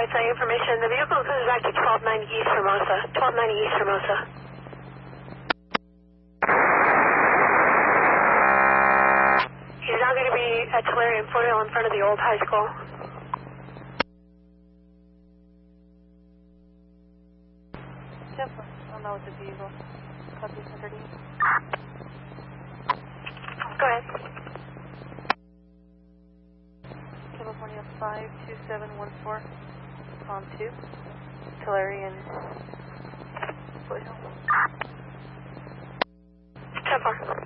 right side information. The vehicle is back to 1290 East Hermosa. 1290 East Hermosa. He's now going to be at Tulare and Foothill in front of the old high school. I'll know with the vehicle. Copy 130. Go ahead. California 52714 on 2. Tulare and Foothill. 10-4.